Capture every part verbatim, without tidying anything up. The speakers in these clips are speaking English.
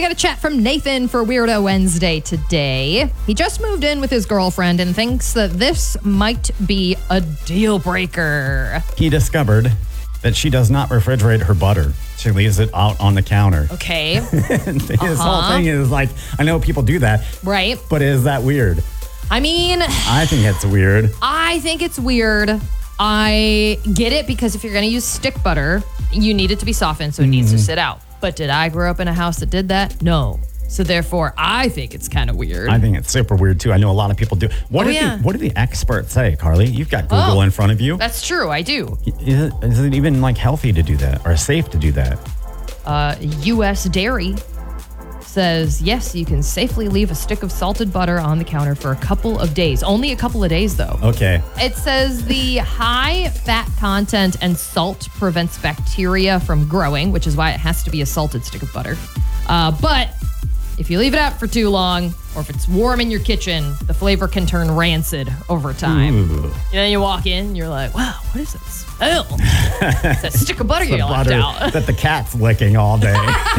got a chat from Nathan for Weirdo Wednesday today. He just moved in with his girlfriend and thinks that this might be a deal breaker. He discovered that she does not refrigerate her butter. She leaves it out on the counter. Okay. His Uh-huh. whole thing is like, I know people do that. Right. But is that weird? I mean, I think it's weird. I think it's weird. I get it because if you're going to use stick butter, you need it to be softened, so it needs to sit out. But did I grow up in a house that did that? No. So therefore, I think it's kind of weird. I think it's super weird too. I know a lot of people do. What, Oh, did, yeah. the, what did the experts say, Carly? You've got Google Oh, in front of you. That's true. I do. Is it, is it even like healthy to do that or safe to do that? Uh, U S Dairy says, yes, you can safely leave a stick of salted butter on the counter for a couple of days. Only a couple of days, though. Okay. It says the high fat content and salt prevents bacteria from growing, which is why it has to be a salted stick of butter. Uh, but if you leave it out for too long, or if it's warm in your kitchen, the flavor can turn rancid over time. Ooh. And then you walk in, you're like, wow, what is that smell? It's that stick of butter you The left butter out. that the cat's licking all day.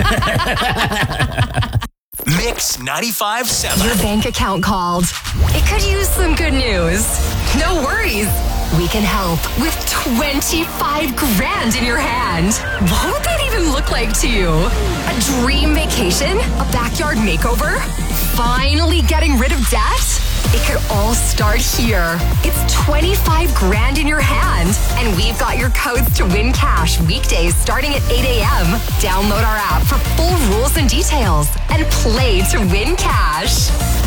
Mix ninety-five point seven. Your bank account called. It could use some good news. No worries. We can help with twenty-five grand in your hand. What would that even look like to you? A dream vacation? A backyard makeover? Finally getting rid of debt? It could all start here. It's twenty-five grand in your hand. And we've got your codes to win cash weekdays starting at eight a.m. Download our app for full rules and details and play to win cash.